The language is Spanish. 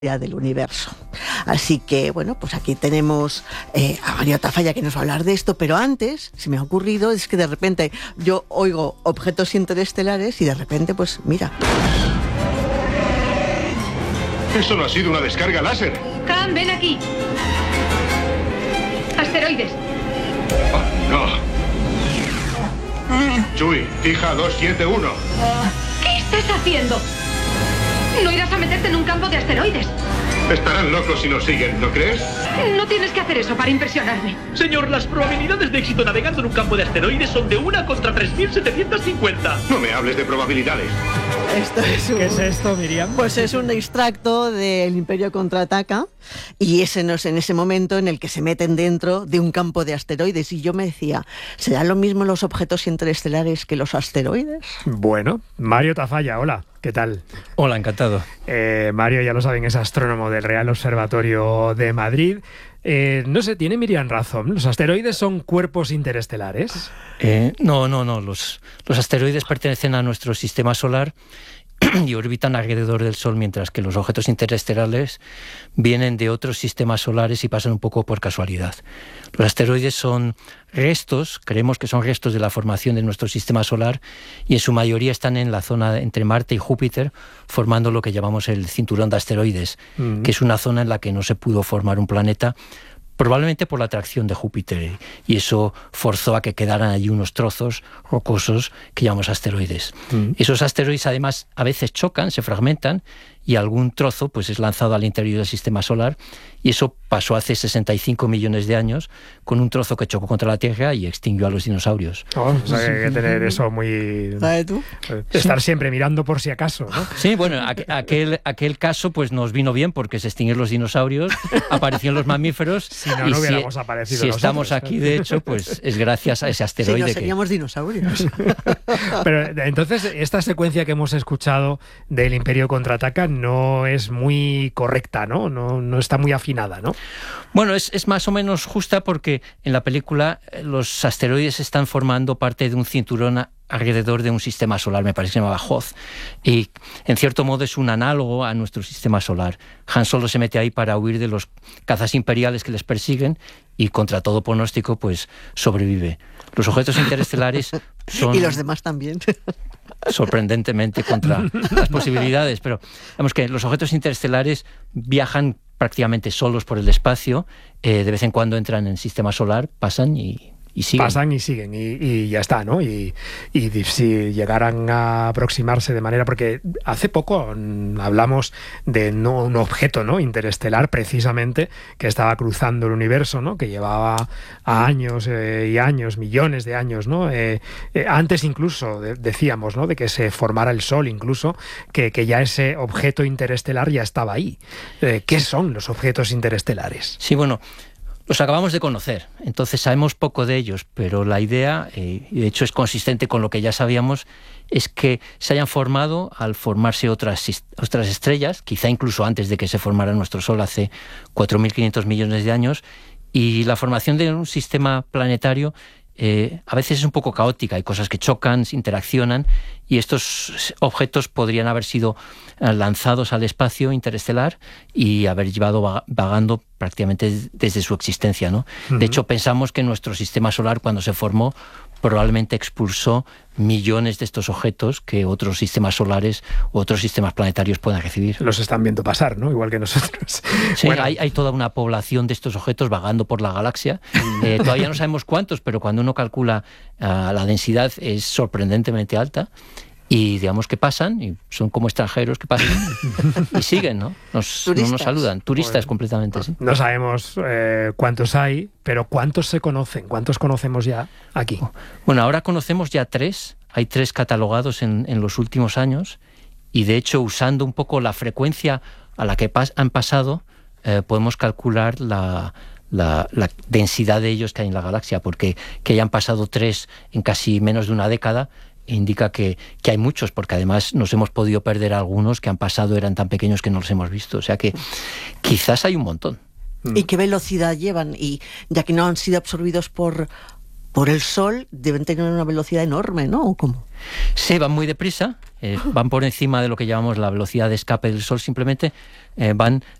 del universo. Así que, bueno, pues aquí tenemos a Mario Tafalla que nos va a hablar de esto, pero antes, se me ha ocurrido, es que de repente yo oigo objetos interestelares y de repente, pues mira. Eso no ha sido una descarga láser. Cam, ven aquí. Asteroides. Oh, no. Chui, fija 271. ¿Qué estás haciendo? No irás a meterte en un campo de asteroides. Estarán locos si nos siguen, ¿no crees? No tienes que hacer eso para impresionarme. Señor, las probabilidades de éxito navegando en un campo de asteroides son de 1 contra 3.750. No me hables de probabilidades. ¿Qué es esto, Miriam? Pues es un extracto del Imperio Contraataca y ese no es en ese momento en el que se meten dentro de un campo de asteroides. Y yo me decía, ¿serán lo mismo los objetos interestelares que los asteroides? Bueno, Mario Tafalla, hola. ¿Qué tal? Hola, encantado. Mario, ya lo saben, es astrónomo del Real Observatorio de Madrid. No sé, ¿tiene Miriam razón? ¿Los asteroides son cuerpos interestelares? No. Los asteroides pertenecen a nuestro sistema solar y orbitan alrededor del Sol, mientras que los objetos interestelares vienen de otros sistemas solares y pasan un poco por casualidad. Los asteroides son restos, creemos que son restos de la formación de nuestro sistema solar, y en su mayoría están en la zona entre Marte y Júpiter, formando lo que llamamos el cinturón de asteroides, que es una zona en la que no se pudo formar un planeta, probablemente por la atracción de Júpiter, y eso forzó a que quedaran allí unos trozos rocosos que llamamos asteroides. Esos asteroides además a veces chocan, se fragmentan, y algún trozo pues es lanzado al interior del sistema solar, y eso pasó hace 65 millones de años con un trozo que chocó contra la Tierra y extinguió a los dinosaurios. O sea, que hay que tener eso muy... ¿Sabes tú? Estar siempre mirando por si acaso, ¿no? Sí, bueno, aquel caso pues nos vino bien porque se extinguieron los dinosaurios, aparecieron los mamíferos. Si no hubiéramos aparecido si nosotros, estamos aquí, de hecho, pues es gracias a ese asteroide. Si no seríamos dinosaurios. Pero entonces, esta secuencia que hemos escuchado del Imperio Contraataca no es muy correcta, ¿no? No está muy afinada, ¿no? Bueno, es más o menos justa porque en la película los asteroides están formando parte de un cinturón alrededor de un sistema solar, me parece que se llamaba Hoth, y en cierto modo es un análogo a nuestro sistema solar. Han Solo se mete ahí para huir de los cazas imperiales que les persiguen y contra todo pronóstico pues sobrevive. Los objetos interestelares son... Y los demás también. Sorprendentemente contra las posibilidades, pero vemos que los objetos interestelares viajan prácticamente solos por el espacio, de vez en cuando entran en el sistema solar, pasan y siguen. Pasan y siguen y ya está, ¿no? Y si llegaran a aproximarse de manera... Porque hace poco hablamos de un objeto, ¿no?, interestelar, precisamente, que estaba cruzando el universo, ¿no?, que llevaba años y años, millones de años, ¿no? Antes incluso, decíamos, ¿no?, de que se formara el Sol, incluso, que ya ese objeto interestelar ya estaba ahí. ¿Qué son los objetos interestelares? Sí, bueno... Los acabamos de conocer, entonces sabemos poco de ellos, pero la idea, y de hecho es consistente con lo que ya sabíamos, es que se hayan formado al formarse otras estrellas, quizá incluso antes de que se formara nuestro Sol hace 4.500 millones de años, y la formación de un sistema planetario a veces es un poco caótica, hay cosas que chocan, se interaccionan, y estos objetos podrían haber sido lanzados al espacio interestelar y haber llevado vagando prácticamente desde su existencia, ¿no? De hecho, pensamos que nuestro sistema solar, cuando se formó, probablemente expulsó millones de estos objetos que otros sistemas solares u otros sistemas planetarios puedan recibir. Los están viendo pasar, ¿no? Igual que nosotros. Sí, bueno. hay toda una población de estos objetos vagando por la galaxia. Todavía no sabemos cuántos, pero cuando uno calcula la densidad es sorprendentemente alta. Y digamos que pasan, y son como extranjeros que pasan y siguen, ¿no? No nos saludan, turistas completamente, sí. No sabemos cuántos hay, pero ¿cuántos se conocen? ¿Cuántos conocemos ya aquí? Bueno, ahora conocemos ya 3, hay 3 catalogados en los últimos años, y de hecho, usando un poco la frecuencia a la que han pasado, podemos calcular la densidad de ellos que hay en la galaxia, porque que hayan pasado 3 en casi menos de una década, indica que hay muchos, porque además nos hemos podido perder algunos que han pasado, eran tan pequeños que no los hemos visto. O sea que quizás hay un montón. ¿Y qué velocidad llevan? Y ya que no han sido absorbidos por por el Sol deben tener una velocidad enorme, ¿no? ¿O cómo? Sí, van muy deprisa, van por encima de lo que llamamos la velocidad de escape del Sol, simplemente van